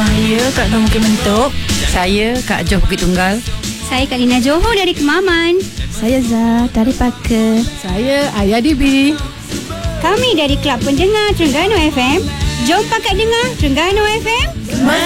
Ya, Kak Nur Bukit Mentuk. Saya Kak Joh Bukit Tunggal. Saya Kak Lina Johor dari Kemaman. Saya Zah dari Paker. Saya Ayah Dibi. Kami dari Kelab Pendengar Terengganu FM. Jom pakat dengar Terengganu FM.